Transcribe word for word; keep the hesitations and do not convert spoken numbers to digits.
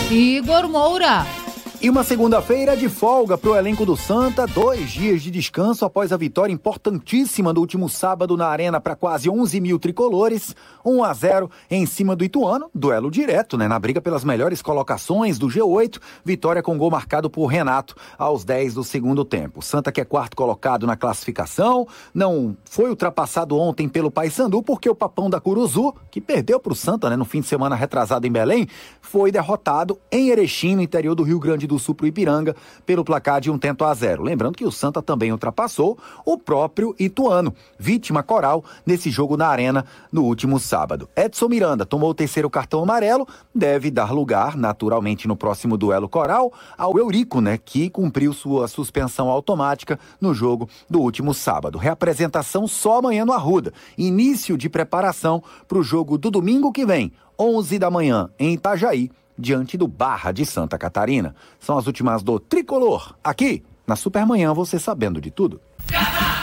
Igor Moura. E uma segunda-feira de folga para o elenco do Santa, dois dias de descanso após a vitória importantíssima do último sábado na Arena para quase onze mil tricolores, um a zero em cima do Ituano, duelo direto, né, na briga pelas melhores colocações do G oito, vitória com gol marcado por Renato aos dez do segundo tempo. Santa, que é quarto colocado na classificação, não foi ultrapassado ontem pelo Paysandu porque o Papão da Curuzu, que perdeu para o Santa, né, no fim de semana retrasado em Belém, foi derrotado em Erechim, no interior do Rio Grande do Sul, pro Ipiranga, pelo placar de um tento a zero. Lembrando que o Santa também ultrapassou o próprio Ituano, vítima coral nesse jogo na Arena no último sábado. Edson Miranda tomou o terceiro cartão amarelo, deve dar lugar, naturalmente, no próximo duelo coral, ao Eurico, né, que cumpriu sua suspensão automática no jogo do último sábado. Reapresentação só amanhã no Arruda. Início de preparação para o jogo do domingo que vem, onze da manhã, em Itajaí, diante do Barra de Santa Catarina. São as últimas do Tricolor, aqui na Supermanhã, você sabendo de tudo.